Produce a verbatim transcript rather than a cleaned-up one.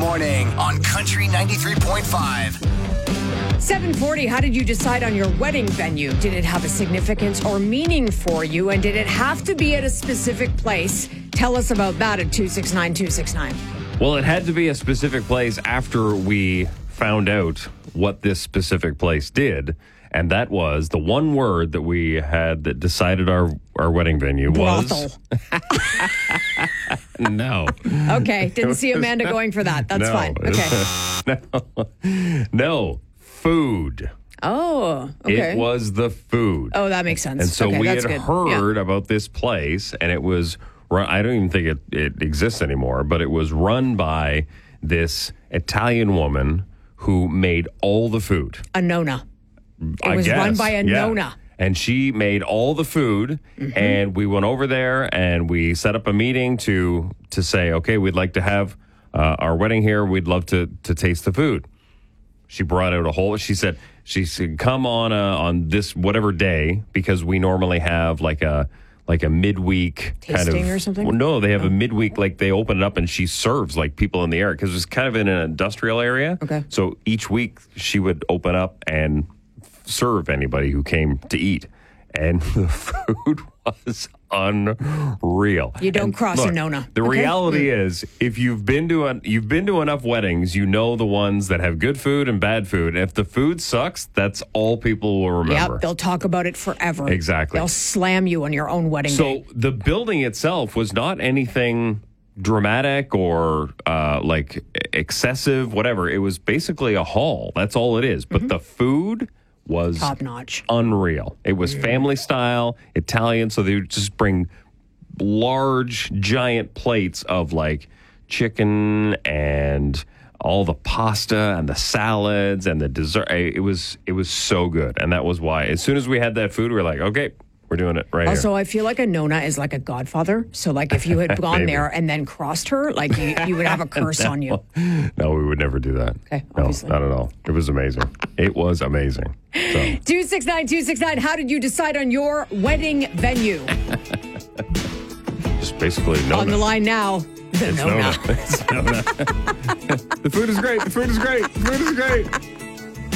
morning on Country ninety-three point five. seven forty, how did you decide on your wedding venue? Did it have a significance or meaning for you? And did it have to be at a specific place? Tell us about that at two six nine two six nine. Well, it had to be a specific place after we found out what this specific place did. And that was the one word that we had that decided our, our wedding venue was... Brothel. No. Okay, didn't see Amanda going for that. That's no. fine. Okay. no. No. Food. Oh, okay. It was the food. Oh, that makes sense. And so okay, we that's had good. heard Yeah. about this place, and it was run, I don't even think it, it exists anymore, but it was run by this Italian woman who made all the food. A Nona. It I was guess. run by a yeah. Nona. And she made all the food, Mm-hmm. and we went over there and we set up a meeting to to say, okay, we'd like to have uh, our wedding here. We'd love to to taste the food. She brought out a whole. She said she said come on a, on this whatever day, because we normally have like a like a midweek kind Tasting of or something? Well, no, they have Oh. a midweek, like they open it up and she serves like people in the area, because it's kind of in an industrial area. Okay. So each week she would open up and serve anybody who came to eat, and the food was unreal. You don't And cross a look, Nona. The Okay? reality is, if you've been to a, you've been to enough weddings, you know the ones that have good food and bad food. If the food sucks, that's all people will remember. Yep, they'll talk about it forever. Exactly. They'll slam you on your own wedding So day. the building itself was not anything dramatic or uh, like excessive, whatever. It was basically a hall. That's all it is. But the food was Top notch. unreal. It was family style, Italian. So they would just bring large, giant plates of like chicken and all the pasta and the salads and the dessert. It was it was so good. And that was why as soon as we had that food, we were like, okay, we're doing it right Also, here. I feel like a Nona is like a godfather. So, like, if you had gone Maybe. there and then crossed her, like, you, you would have a curse on you. No, we would never do that. Okay, no, obviously. not at all. It was amazing. It was amazing. So two six nine two six nine, how did you decide on your wedding venue? just basically no. On the line now, the It's Nona. Nona. It's Nona. The food is great. The food is great. The food is great.